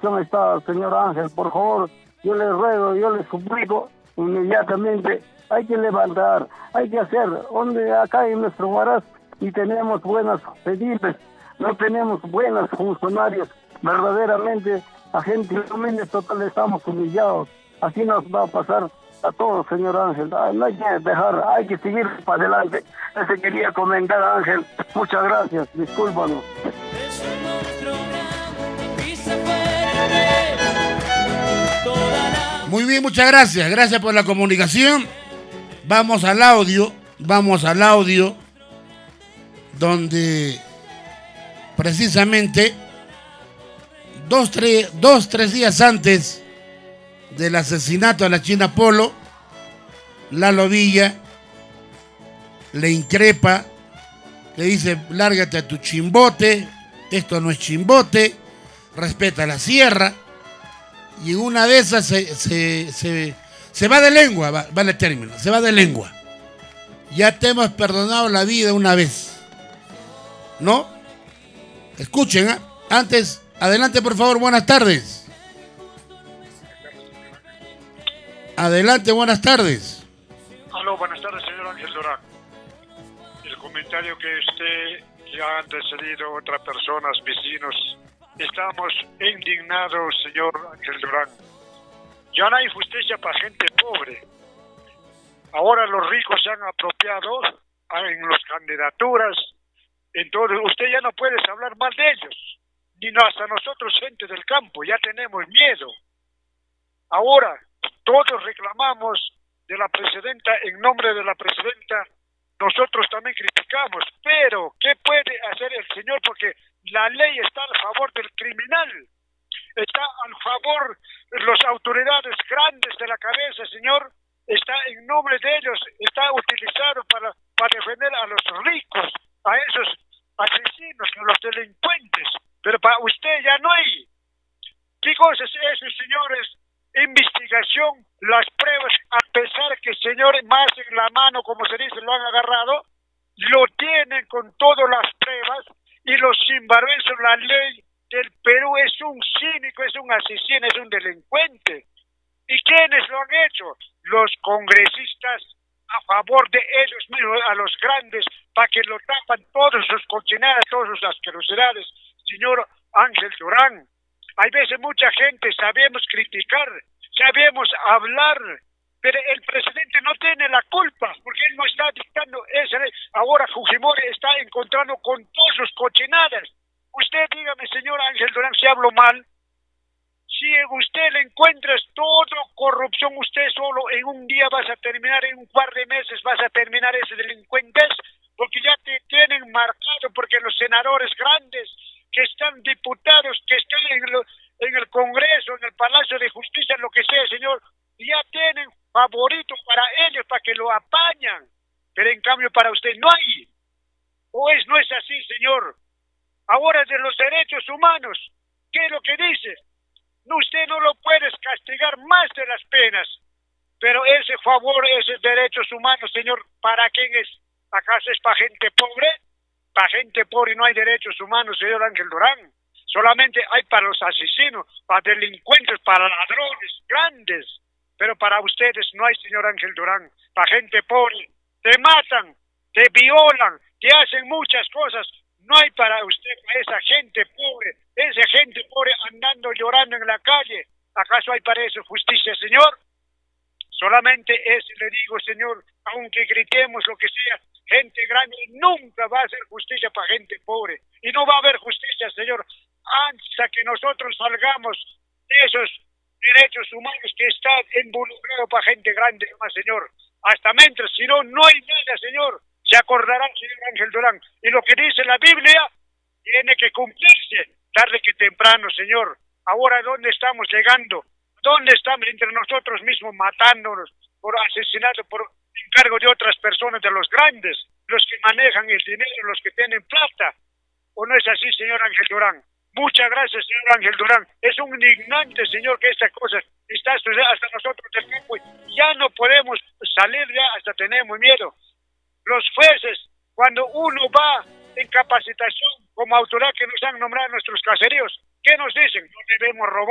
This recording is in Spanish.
situación está, señor Ángel, por favor, yo le ruego, yo le suplico, inmediatamente, hay que levantar, hay que hacer, donde acá en nuestro Huaraz, y tenemos buenas ediles, no tenemos buenos funcionarios, verdaderamente, agentes total estamos humillados, así nos va a pasar a todos, señor Ángel. No hay que dejar, hay que seguir para adelante. Eso quería comentar, Ángel. Muchas gracias, discúlpanos. Muy bien, muchas gracias. Gracias por la comunicación. Vamos al audio, donde precisamente tres días antes del asesinato de la China Polo, Lalo Villa le increpa, le dice: lárgate a tu chimbote, esto no es chimbote, respeta la sierra. Y en una de esas se va de lengua, vale término, se va de lengua. Ya te hemos perdonado la vida una vez, ¿no? Escuchen, ¿eh? Antes, adelante por favor, buenas tardes. Adelante, buenas tardes. Aló, buenas tardes, señor Ángel Durán. El comentario que usted, que ha antecedido otras personas, vecinos, estamos indignados, señor Ángel Durán. Ya no hay justicia para gente pobre. Ahora los ricos se han apropiado en las candidaturas. Entonces usted ya no puede hablar mal de ellos. Ni hasta nosotros, gente del campo, ya tenemos miedo. Ahora todos reclamamos de la presidenta, en nombre de la presidenta, nosotros también criticamos, pero ¿qué puede hacer el señor? Porque la ley está a favor del criminal, está a favor de las autoridades grandes de la cabeza, señor, está en nombre de ellos, está utilizado para defender a los ricos, a esos asesinos, a los delincuentes, pero para usted ya no hay. ¿Qué cosas es eso, señores? Investigación, las pruebas, a pesar que señores más en la mano, como se dice, lo han agarrado, lo tienen con todas las pruebas y los sinvergüenzas, la ley del Perú es un cínico, es un asesino, es un delincuente. ¿Y quiénes lo han hecho? Los congresistas a favor de ellos mismos, a los grandes, para que lo tapan todas sus cochinadas, todas sus asquerosidades. Señor Ángel Durán, hay veces mucha gente sabemos criticar, sabemos hablar, pero el presidente no tiene la culpa, porque él no está dictando esa ley. Ahora Fujimori está encontrando con todas sus cochinadas. Usted dígame, señor Ángel Durán, si hablo mal. Si usted le encuentra toda corrupción, usted solo en un día vas a terminar, en un par de meses vas a terminar ese delincuentes, porque ya te tienen marcado, porque los senadores grandes, que están diputados, que están en el Congreso, en el Palacio de Justicia, lo que sea, señor, ya tienen favoritos para ellos, para que lo apañan, pero en cambio para usted no hay. No es así, señor. Ahora de los derechos humanos, ¿qué es lo que dice? No, usted no lo puede castigar más de las penas, pero ese favor, esos derechos humanos, señor, ¿para quién es? ¿Acaso es para gente pobre? Para gente pobre no hay derechos humanos, señor Ángel Durán. Solamente hay para los asesinos, para delincuentes, para ladrones grandes. Pero para ustedes no hay, señor Ángel Durán. Para gente pobre, te matan, te violan, te hacen muchas cosas. No hay para usted, para esa gente pobre andando llorando en la calle. ¿Acaso hay para eso justicia, señor? Solamente le digo, señor, aunque gritemos lo que sea, gente grande nunca va a hacer justicia para gente pobre. Y no va a haber justicia, señor, hasta que nosotros salgamos de esos derechos humanos que están involucrados para gente grande, más, señor. Hasta mientras, si no, no hay nada, señor. Se acordarán, señor Ángel Durán. Y lo que dice la Biblia tiene que cumplirse tarde que temprano, señor. Ahora, ¿dónde estamos llegando? ¿Dónde estamos entre nosotros mismos matándonos por asesinato, por encargo de otras personas, de los grandes, los que manejan el dinero, los que tienen plata? ¿O no es así, señor Ángel Durán? Muchas gracias, señor Ángel Durán. Es un indignante, señor, que esta cosa está hasta nosotros del campo. Ya no podemos salir, ya hasta tenemos miedo. Los jueces, cuando uno va en capacitación como autoridad que nos han nombrado nuestros caseríos, ¿qué nos dicen? No debemos robar.